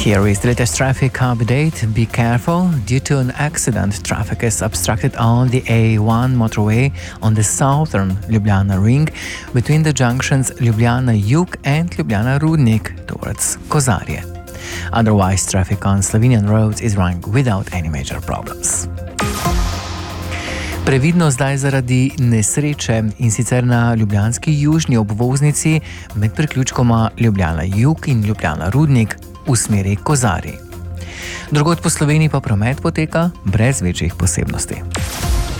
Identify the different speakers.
Speaker 1: Here is the latest traffic update. Be careful. Due to an accident, traffic is obstructed on the A1 motorway on the southern Ljubljana ring between the junctions Ljubljana Jug and Ljubljana Rudnik towards Kozarje. Otherwise, traffic on Slovenian roads is running without any major problems. Previdno zdaj zaradi nesreče, in sicer na ljubljanski južni obvoznici med priključkoma Ljubljana Jug in Ljubljana Rudnik v smeri Kozarij. Drugod po Sloveniji pa promet poteka brez večjih posebnosti.